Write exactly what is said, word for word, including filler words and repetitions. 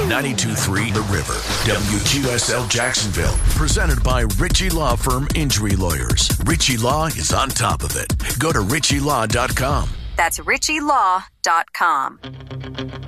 on ninety-two point three The River. W Q S L Jacksonville. Presented by Ritchie Law Firm Injury Lawyers. Ritchie Law is on top of it. Go to ritchie law dot com. That's ritchie law dot com.